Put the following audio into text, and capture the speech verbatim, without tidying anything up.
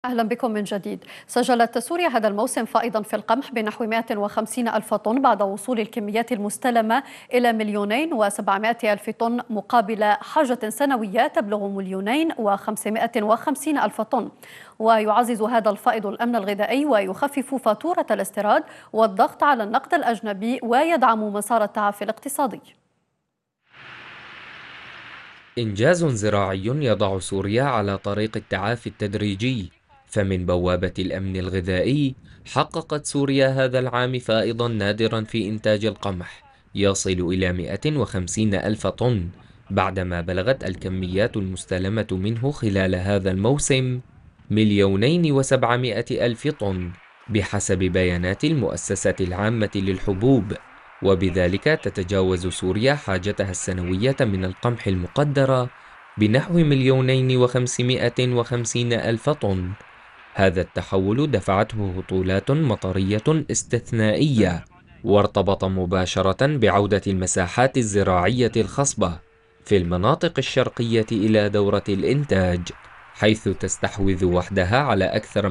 أهلا بكم من جديد. سجلت سوريا هذا الموسم فائضا في القمح بنحو مئة وخمسين ألف طن بعد وصول الكميات المستلمة إلى مليونين وسبعمائة ألف طن مقابل حاجة سنوية تبلغ مليونين وخمسمائة وخمسين ألف طن. ويعزز هذا الفائض الأمن الغذائي ويخفف فاتورة الاستيراد والضغط على النقد الأجنبي ويدعم مسار التعافي الاقتصادي. إنجاز زراعي يضع سوريا على طريق التعافي التدريجي، فمن بوابة الأمن الغذائي حققت سوريا هذا العام فائضا نادرا في إنتاج القمح يصل إلى مئة وخمسين ألف طن، بعدما بلغت الكميات المستلمة منه خلال هذا الموسم مليونين وسبعمائة ألف طن بحسب بيانات المؤسسة العامة للحبوب. وبذلك تتجاوز سوريا حاجتها السنوية من القمح المقدرة بنحو مليونين وخمسمائة وخمسين ألف طن. هذا التحول دفعته هطولات مطرية استثنائية، وارتبط مباشرة بعودة المساحات الزراعية الخصبة في المناطق الشرقية إلى دورة الإنتاج، حيث تستحوذ وحدها على أكثر